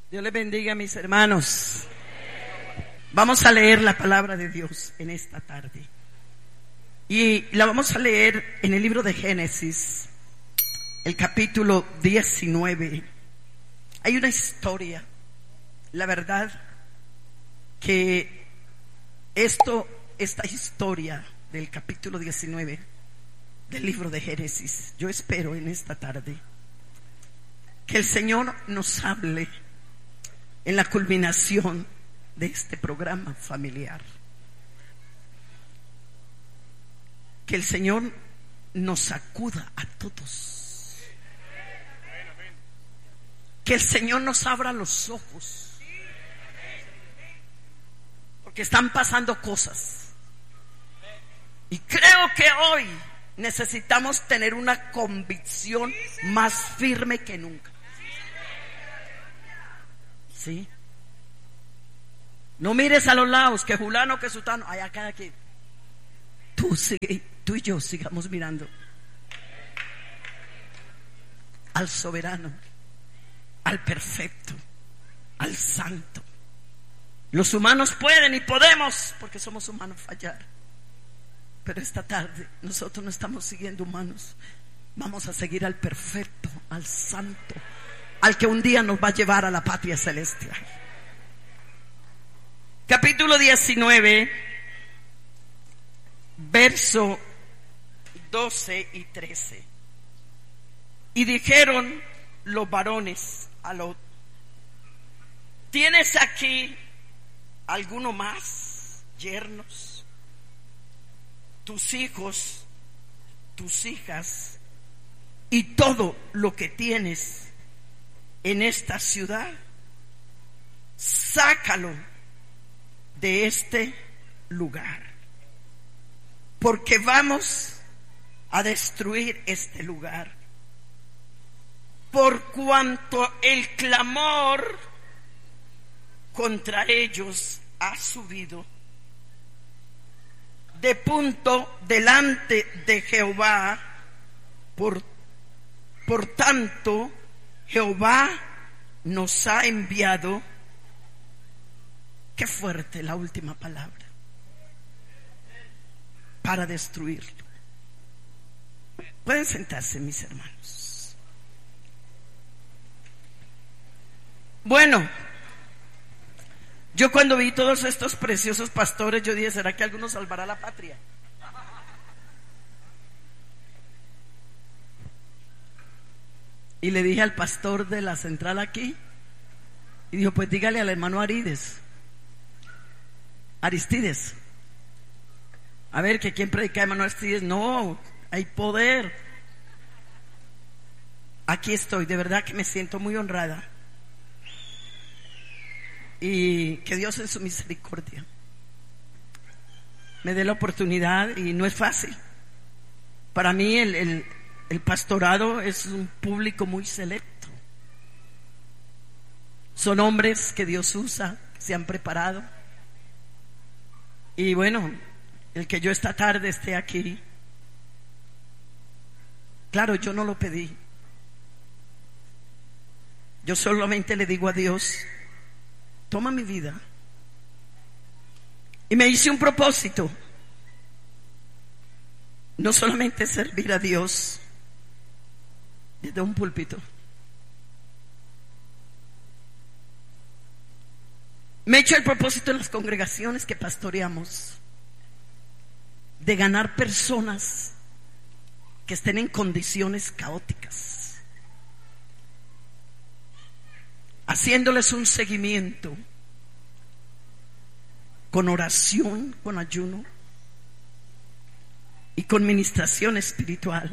Dios les bendiga, mis hermanos. Vamos a leer la palabra de Dios en esta tarde. Y la vamos a leer en el libro de Génesis, el capítulo 19. Hay una historia, la verdad, que esta historia del capítulo 19 del libro de Génesis, yo espero en esta tarde que el Señor nos hable en la culminación de este programa familiar. Que el Señor nos sacuda a todos. Que el Señor nos abra los ojos. Porque están pasando cosas. Y creo que hoy necesitamos tener una convicción más firme que nunca. ¿Sí? No mires a los lados, que fulano, que sutano, allá cada quien. Tú y yo sigamos mirando al soberano, al perfecto, al santo. Los humanos pueden y podemos, porque somos humanos, fallar. Pero esta tarde nosotros no estamos siguiendo humanos. Vamos a seguir al perfecto, al santo, al que un día nos va a llevar a la patria celestial. Capítulo 19, verso 12 y 13. Y dijeron los varones a Lot: ¿tienes aquí alguno más, yernos? Tus hijos, tus hijas y todo lo que tienes en esta ciudad, sácalo de este lugar, porque vamos a destruir este lugar, por cuanto el clamor contra ellos ha subido de punto delante de Jehová. Por tanto, Jehová nos ha enviado. Qué fuerte la última palabra. Para destruirlo. Pueden sentarse, mis hermanos. Bueno, yo cuando vi todos estos preciosos pastores, yo dije: ¿será que alguno salvará la patria? Y le dije al pastor de la central aquí, y dijo: pues dígale al hermano Aristides, a ver, que quién predica, hermano Aristides. No, hay poder. Aquí estoy, de verdad que me siento muy honrada. Y que Dios en su misericordia me dé la oportunidad, y no es fácil. Para mí el pastorado es un público muy selecto. Son hombres que Dios usa, que se han preparado. Y bueno, el que yo esta tarde esté aquí, claro, yo no lo pedí. Yo solamente le digo a Dios: toma mi vida. Y me hice un propósito, no solamente servir a Dios desde un púlpito. Me he hecho el propósito en las congregaciones que pastoreamos de ganar personas que estén en condiciones caóticas, haciéndoles un seguimiento con oración, con ayuno y con ministración espiritual,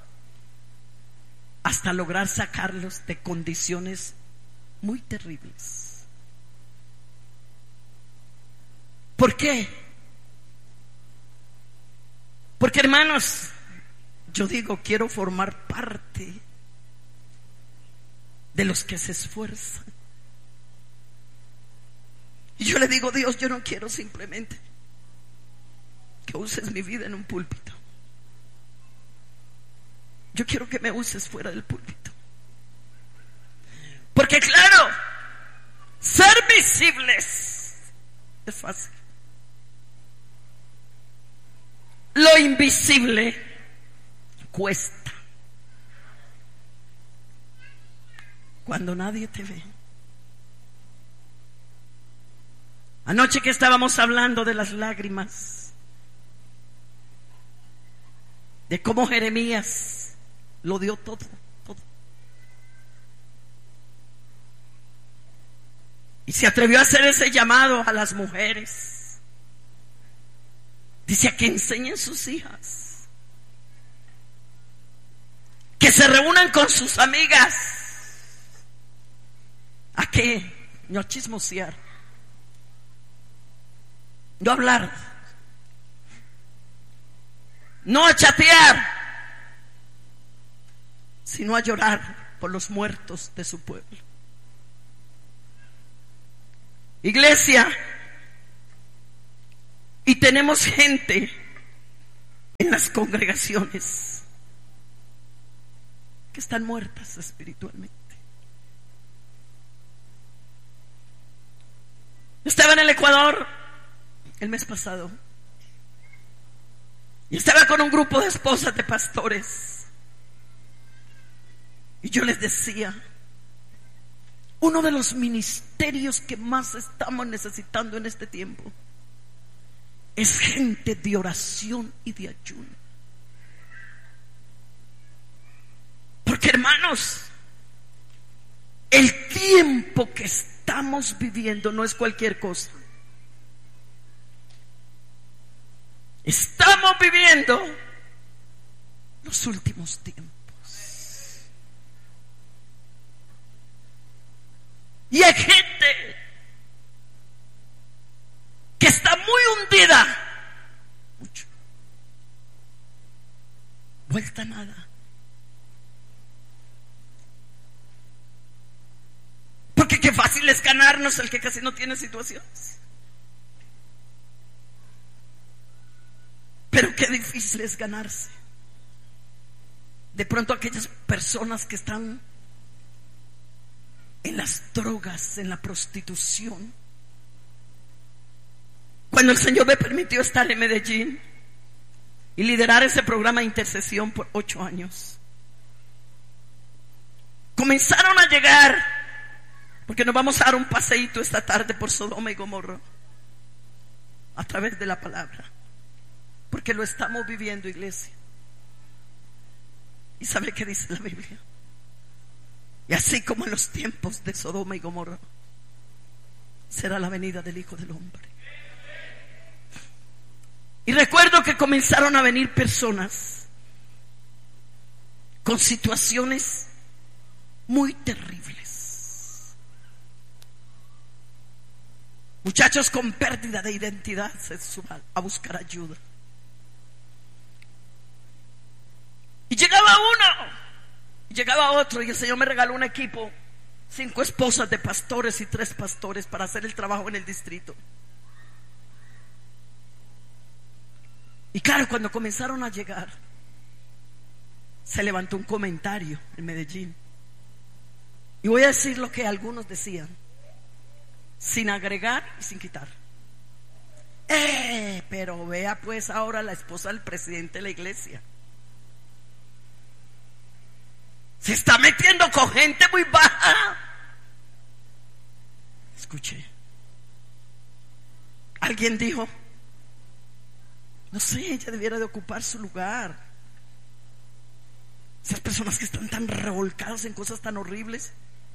hasta lograr sacarlos de condiciones muy terribles. ¿Por qué? Porque, hermanos, yo digo, quiero formar parte de los que se esfuerzan. Y yo le digo: Dios, yo no quiero simplemente que uses mi vida en un púlpito. Yo quiero que me uses fuera del púlpito. Porque claro, visibles es fácil. Lo invisible cuesta. Cuando nadie te ve. Anoche que estábamos hablando de las lágrimas, de cómo Jeremías lo dio todo. Y se atrevió a hacer ese llamado a las mujeres. Dice, a que enseñen sus hijas, que se reúnan con sus amigas. ¿A qué? No a chismosear, no a hablar, no a chatear, sino a llorar por los muertos de su pueblo. Iglesia, y tenemos gente en las congregaciones que están muertas espiritualmente. Yo estaba en el Ecuador el mes pasado y estaba con un grupo de esposas de pastores, y yo les decía, uno de los ministerios que más estamos necesitando en este tiempo es gente de oración y de ayuno. Porque, hermanos, el tiempo que estamos viviendo no es cualquier cosa. Estamos viviendo los últimos tiempos. Y hay gente que está muy hundida, mucho, vuelta a nada. Porque qué fácil es ganarnos el que casi no tiene situaciones. Pero qué difícil es ganarse de pronto aquellas personas que están en las drogas, en la prostitución. Cuando el Señor me permitió estar en Medellín y liderar ese programa de intercesión por 8 años, comenzaron a llegar, porque nos vamos a dar un paseíto esta tarde por Sodoma y Gomorra a través de la palabra, porque lo estamos viviendo, iglesia. ¿Y sabe qué dice la Biblia? Y así como en los tiempos de Sodoma y Gomorra, será la venida del Hijo del Hombre. Y recuerdo que comenzaron a venir personas con situaciones muy terribles. Muchachos con pérdida de identidad sexual a buscar ayuda. Y llegaba uno, y llegaba otro, y el Señor me regaló un equipo, 5 esposas de pastores y 3 pastores para hacer el trabajo en el distrito. Y claro, cuando comenzaron a llegar, se levantó un comentario en Medellín. Y voy a decir lo que algunos decían, sin agregar y sin quitar. Pero vea pues ahora la esposa del presidente de la iglesia. Se está metiendo con gente muy baja. Escuché. Alguien dijo, no sé, ella debiera de ocupar su lugar. Esas personas que están tan revolcadas en cosas tan horribles.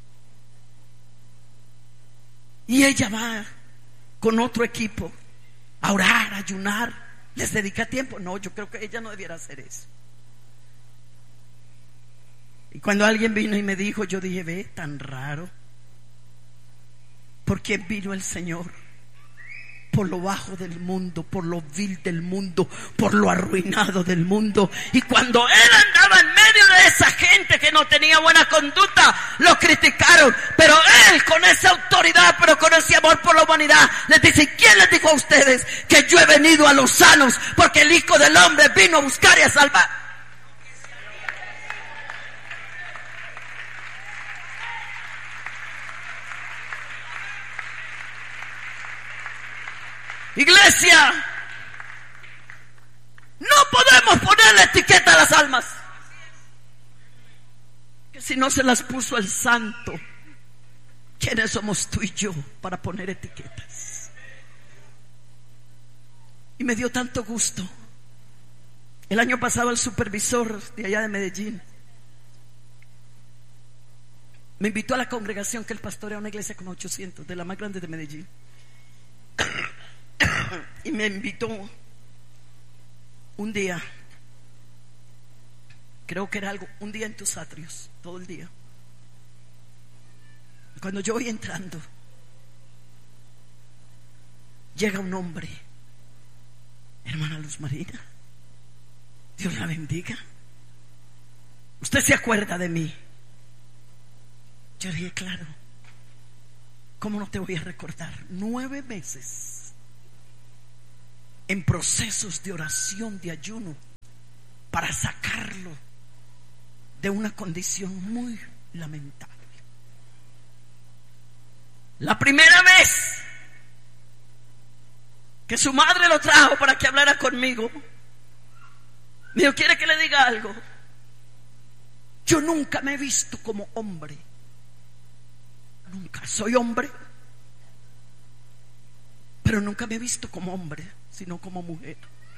Y ella va con otro equipo a orar, a ayunar, les dedica tiempo. No, yo creo que ella no debiera hacer eso. Y cuando alguien vino y me dijo, yo dije, ve, tan raro. ¿Por qué vino el Señor? Por lo bajo del mundo, por lo vil del mundo, por lo arruinado del mundo. Y cuando Él andaba en medio de esa gente que no tenía buena conducta, lo criticaron. Pero Él, con esa autoridad, pero con ese amor por la humanidad, les dice, ¿quién les dijo a ustedes que yo he venido a los sanos? Porque el Hijo del Hombre vino a buscar y a salvar. Iglesia, no podemos ponerle etiqueta a las almas, que si no se las puso el santo, ¿quiénes somos tú y yo para poner etiquetas? Y me dio tanto gusto. El año pasado el supervisor de allá de Medellín me invitó a la congregación que él pastorea, una iglesia con 800, de la más grande de Medellín. Y me invitó un día, creo que era un día en tus atrios, todo el día. Cuando yo voy entrando, llega un hombre, hermana Luz Marina, Dios la bendiga, usted se acuerda de mí. Yo dije, claro, ¿cómo no te voy a recordar? 9 meses en procesos de oración, de ayuno, para sacarlo de una condición muy lamentable. La primera vez que su madre lo trajo para que hablara conmigo, me dijo, ¿quiere que le diga algo? Yo nunca me he visto como hombre. Nunca soy hombre, pero nunca me he visto como hombre, sino como mujer.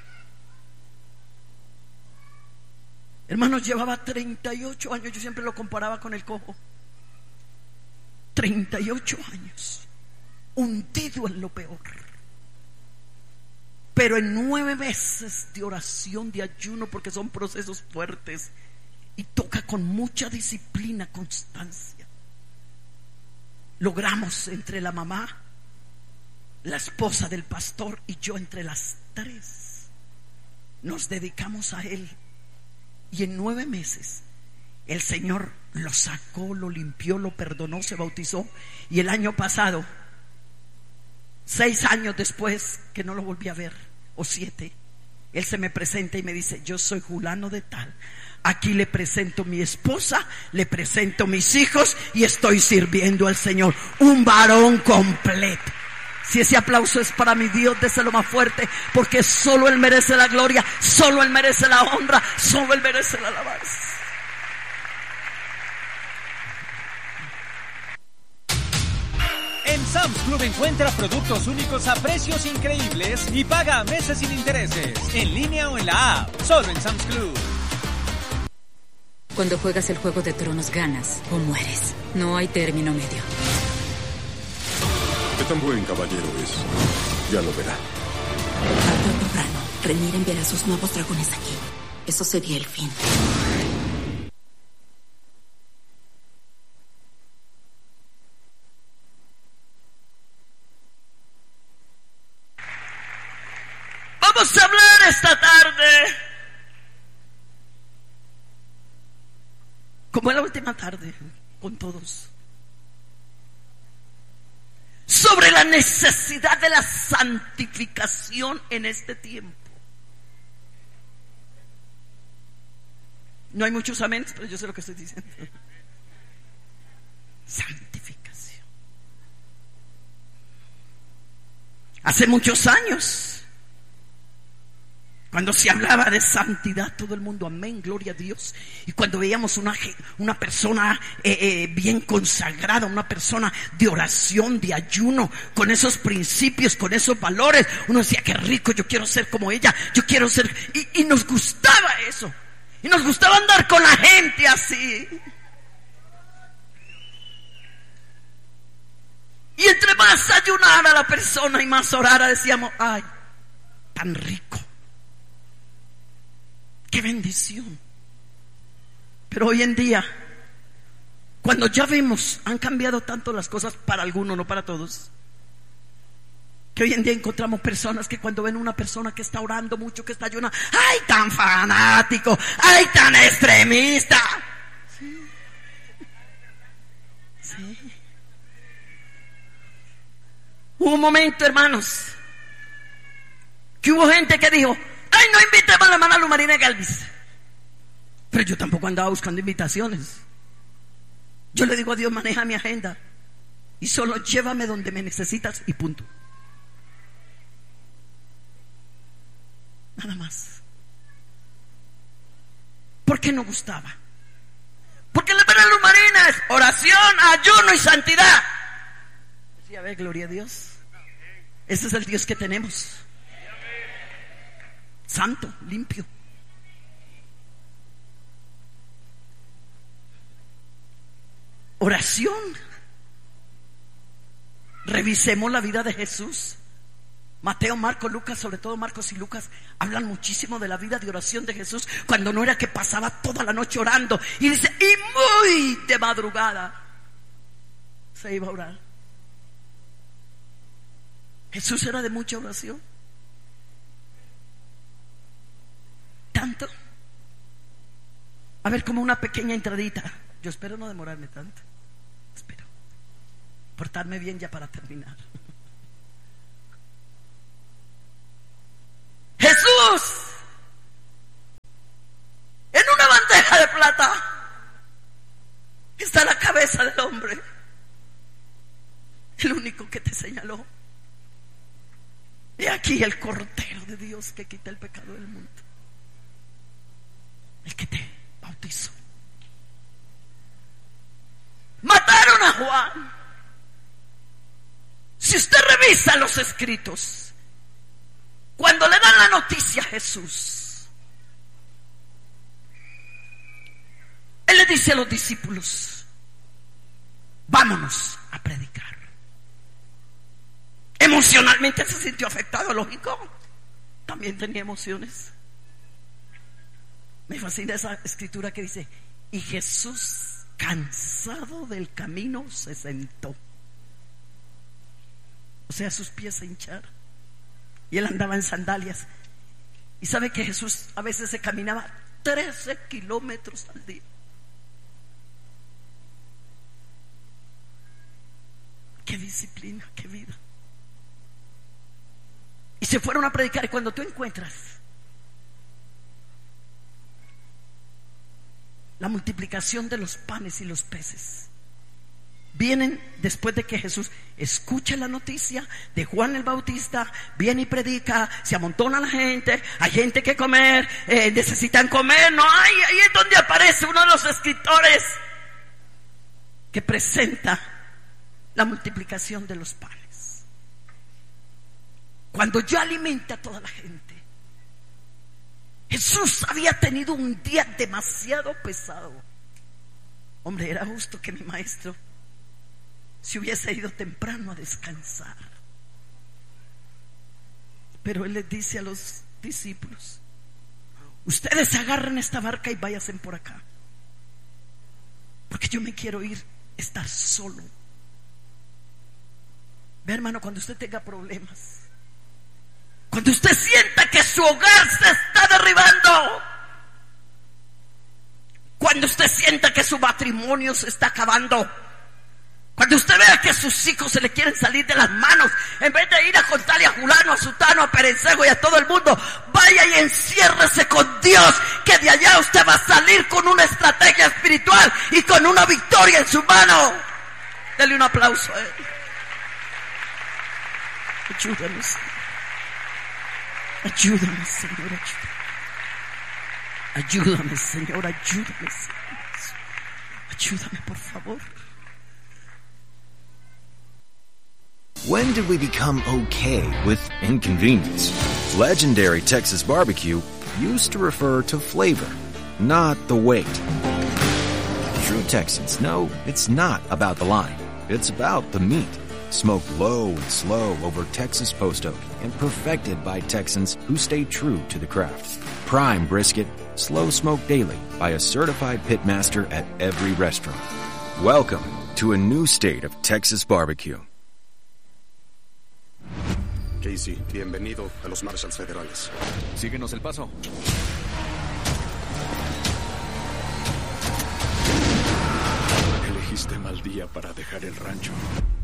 Hermanos, llevaba 38 años, yo siempre lo comparaba con el cojo. 38 años, hundido en lo peor. Pero en 9 meses de oración, de ayuno, porque son procesos fuertes y toca con mucha disciplina, constancia, logramos entre la mamá, la esposa del pastor y yo, entre las 3, nos dedicamos a él. Y en 9 meses el Señor lo sacó, lo limpió, lo perdonó, se bautizó. Y el año pasado, 6 años después, que no lo volví a ver, o 7, él se me presenta y me dice, yo soy fulano de tal, aquí le presento mi esposa, le presento mis hijos y estoy sirviendo al Señor. Un varón completo. Si ese aplauso es para mi Dios, déselo más fuerte, porque solo Él merece la gloria, solo Él merece la honra, solo Él merece la alabanza. En Sam's Club encuentra productos únicos a precios increíbles y paga a meses sin intereses, en línea o en la app, solo en Sam's Club. Cuando juegas el juego de tronos, ganas o mueres. No hay término medio. ¿Qué tan buen caballero es? Ya lo verá. Tarde o temprano, Rhaenyra enviará sus nuevos dragones aquí. Eso sería el fin. Vamos a hablar esta tarde, como en la última tarde, con todos, sobre la necesidad de la santificación en este tiempo. No hay muchos aménes, pero yo sé lo que estoy diciendo. Santificación. Hace muchos años, cuando se hablaba de santidad, todo el mundo, amén, gloria a Dios. Y cuando veíamos una persona bien consagrada, una persona de oración, de ayuno, con esos principios, con esos valores, uno decía, qué rico, yo quiero ser como ella, yo quiero ser... Y nos gustaba eso. Y nos gustaba andar con la gente así. Y entre más ayunara la persona y más orara, decíamos, ay, tan rico. ¡Qué bendición! Pero hoy en día, cuando ya vemos, han cambiado tanto las cosas para algunos, no para todos, que hoy en día encontramos personas que cuando ven una persona que está orando mucho, que está ayunando, ¡ay, tan fanático! ¡Ay, tan extremista! Sí. Sí. Hubo un momento, hermanos, que hubo gente que dijo, ¡ay, no invitemos a la hermana Luz Marina Galvis! Pero yo tampoco andaba buscando invitaciones. Yo le digo a Dios, maneja mi agenda y solo llévame donde me necesitas y punto. Nada más. ¿Por qué no gustaba? Porque la verdad luz marina es oración, ayuno y santidad. Decía, ve, gloria a Dios. Ese es el Dios que tenemos. Santo, limpio. Oración. Revisemos la vida de Jesús. Mateo, Marcos, Lucas, sobre todo Marcos y Lucas, hablan muchísimo de la vida de oración de Jesús, cuando no era que pasaba toda la noche orando. Y dice, y muy de madrugada se iba a orar. Jesús era de mucha oración. Tanto. A ver, como una pequeña entradita. Yo espero no demorarme tanto. Espero portarme bien ya para terminar. Jesús, en una bandeja de plata está la cabeza del hombre, el único que te señaló. Y aquí el Cordero de Dios que quita el pecado del mundo, el que te bautizó. Mataron a Juan. Si usted revisa los escritos, cuando le dan la noticia a Jesús, Él le dice a los discípulos, vámonos a predicar. Emocionalmente se sintió afectado, lógico. También tenía emociones. Me fascina esa escritura que dice, y Jesús, cansado del camino, se sentó. O sea, sus pies se hincharon. Y él andaba en sandalias. Y sabe que Jesús a veces se caminaba 13 kilómetros al día. Qué disciplina, qué vida. Y se fueron a predicar. Y cuando tú encuentras la multiplicación de los panes y los peces, vienen después de que Jesús escucha la noticia de Juan el Bautista, viene y predica, se amontona la gente, hay gente que comer, necesitan comer, no hay, ahí es donde aparece uno de los escritores que presenta la multiplicación de los panes. Cuando yo alimenté a toda la gente, Jesús había tenido un día demasiado pesado. Hombre, era justo que mi maestro se hubiese ido temprano a descansar. Pero él les dice a los discípulos, ustedes agarren esta barca y váyanse por acá, porque yo me quiero ir, estar solo. Ve, hermano, cuando usted tenga problemas, cuando usted sienta que su hogar se está derribando, cuando usted sienta que su matrimonio se está acabando, cuando usted vea que sus hijos se le quieren salir de las manos, en vez de ir a contarle a Julano, a Sutano, a Perencejo y a todo el mundo, vaya y enciérrese con Dios, que de allá usted va a salir con una estrategia espiritual y con una victoria en su mano. Dele un aplauso a él. Ayúdame, Señor. Ayúdame, Señor, ayúdame. Ayúdame, Señor, ayúdame, Señor. Ayúdame, por favor. When did we become okay with inconvenience? Legendary Texas barbecue used to refer to flavor, not the weight. True Texans know it's not about the line. It's about the meat. Smoked low and slow over Texas post oak and perfected by Texans who stay true to the craft. Prime brisket, slow smoked daily by a certified pitmaster at every restaurant. Welcome to a new state of Texas barbecue. Casey, bienvenido a los Marshals Federales. Síguenos el paso. Elegiste mal día para dejar el rancho.